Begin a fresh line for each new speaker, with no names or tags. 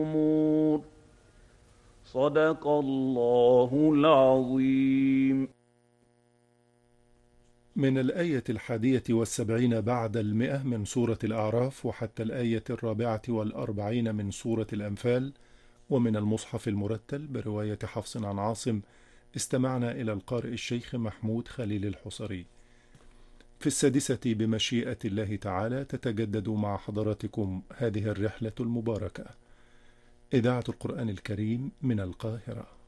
الأمور. صدق الله العظيم.
من الآية 71 بعد 100 من سورة الأعراف وحتى الآية 44 من سورة الأنفال، ومن المصحف المرتل برواية حفص عن عاصم. استمعنا إلى القارئ الشيخ محمود خليل الحصري. في 6 بمشيئة الله تعالى تتجدد مع حضراتكم هذه الرحلة المباركة. إذاعة القرآن الكريم من القاهرة.